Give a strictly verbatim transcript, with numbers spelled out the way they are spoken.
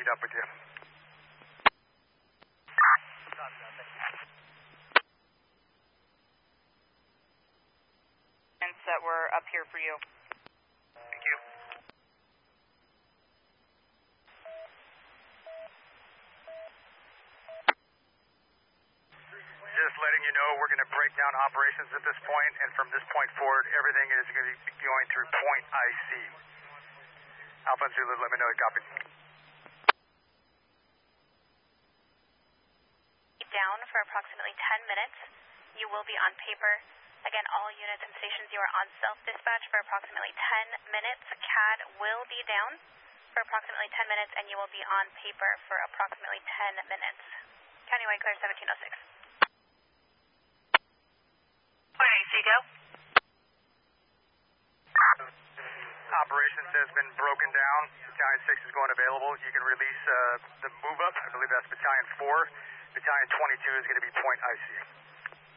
meet up with you. That we're up here for you. Thank you. Just letting you know, we're going to break down operations at this point, and from this point forward, everything is going to be going through point I C. Alpha and Zulu, let me know you copy. Down for approximately ten minutes. You will be on paper. Again, all units and stations, you are on self-dispatch for approximately ten minutes. C A D will be down for approximately ten minutes, and you will be on paper for approximately ten minutes. Countywide clear seventeen oh six. Where A C go? Operations has been broken down. Battalion six is going available. You can release uh, the move up. I believe that's Battalion four. Battalion twenty-two is going to be point I C.